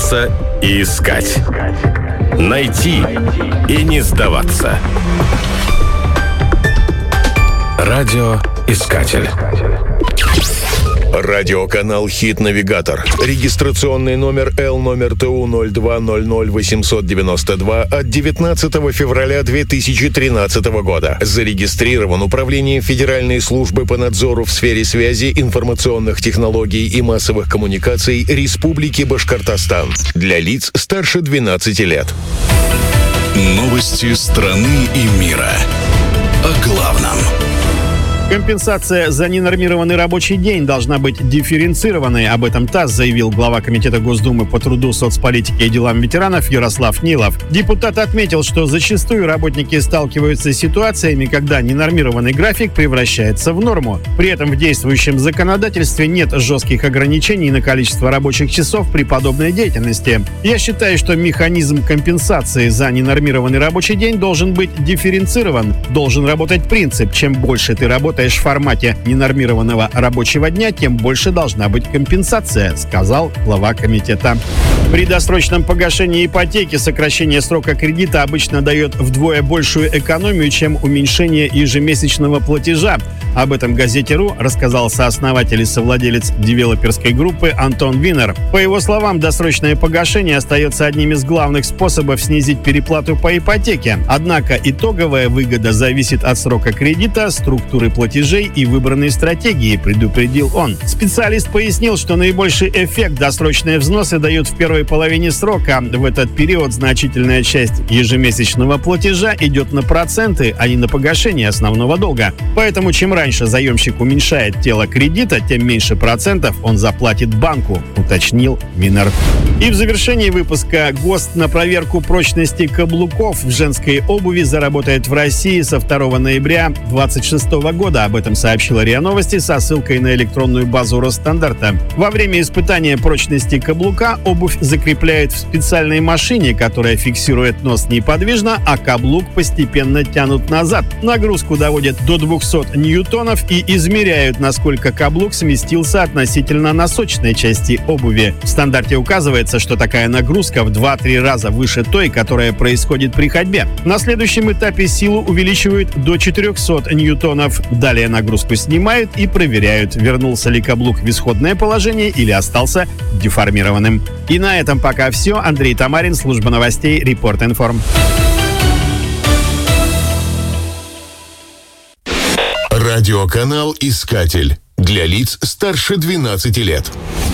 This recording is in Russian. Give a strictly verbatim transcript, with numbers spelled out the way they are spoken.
бояться и искать. Найти и не сдаваться. Радиоискатель. Радиоканал «Хит-навигатор». Регистрационный номер Л номер Т У ноль два ноль ноль восемьсот девяносто два от девятнадцатого февраля две тысячи тринадцатого года. Зарегистрирован Управлением Федеральной службы по надзору в сфере связи, информационных технологий и массовых коммуникаций Республики Башкортостан. Для лиц старше двенадцати лет. Новости страны и мира. О главном. Компенсация за ненормированный рабочий день должна быть дифференцированной. Об этом ТАСС заявил глава Комитета Госдумы по труду, соцполитике и делам ветеранов Ярослав Нилов. Депутат отметил, что зачастую работники сталкиваются с ситуациями, когда ненормированный график превращается в норму. При этом в действующем законодательстве нет жестких ограничений на количество рабочих часов при подобной деятельности. Я считаю, что механизм компенсации за ненормированный рабочий день должен быть дифференцирован. Должен работать принцип: чем больше ты работаешь в формате ненормированного рабочего дня, тем больше должна быть компенсация, сказал глава комитета. При досрочном погашении ипотеки сокращение срока кредита обычно дает вдвое большую экономию, чем уменьшение ежемесячного платежа. Об этом газете РУ рассказал сооснователь и совладелец девелоперской группы Антон Винер. По его словам, досрочное погашение остается одним из главных способов снизить переплату по ипотеке. Однако итоговая выгода зависит от срока кредита, структуры платежей и выбранной стратегии, предупредил он. Специалист пояснил, что наибольший эффект досрочные взносы дают в первой половине срока. В этот период значительная часть ежемесячного платежа идет на проценты, а не на погашение основного долга. Поэтому чем раньше заемщик уменьшает тело кредита, тем меньше процентов он заплатит банку, уточнил Винер. И в завершении выпуска: ГОСТ на проверку прочности каблуков в женской обуви заработает в России со второго ноября две тысячи двадцать шестого года. Об этом сообщила РИА Новости со ссылкой на электронную базу Росстандарта. Во время испытания прочности каблука обувь закрепляют в специальной машине, которая фиксирует нос неподвижно, а каблук постепенно тянут назад. Нагрузку доводят до двухсот ньютонов и измеряют, насколько каблук сместился относительно носочной части обуви. В стандарте указывается, что такая нагрузка в два-три раза выше той, которая происходит при ходьбе. На следующем этапе силу увеличивают до четырехсот ньютонов. Далее нагрузку снимают и проверяют, вернулся ли каблук в исходное положение или остался деформированным. И на этом пока все. Андрей Тамарин, служба новостей Репорт.Информ. Радиоканал «Искатель» для лиц старше двенадцати лет.